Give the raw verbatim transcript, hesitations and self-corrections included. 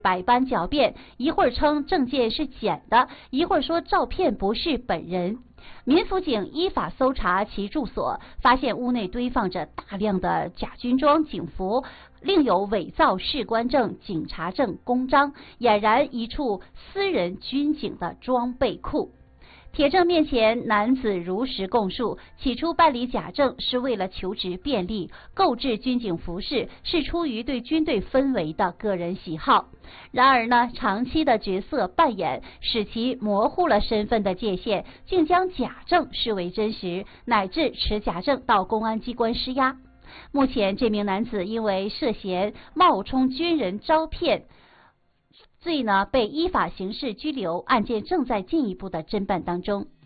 百般狡辩，一会儿称证件是剪的，一会儿说照片不是本人。民辅警依法搜查其住所，发现屋内堆放着大量的假军装、警服，另有伪造士官证、警察证、公章，俨然一处私人军警的装备库。铁证面前，男子如实供述，起初办理假证是为了求职便利，购置军警服饰是出于对军队氛围的个人喜好。然而呢，长期的角色扮演使其模糊了身份的界限，竟将假证视为真实，乃至持假证到公安机关施压。目前，这名男子因为涉嫌冒充军人招骗罪呢，被依法刑事拘留，案件正在进一步的侦办当中。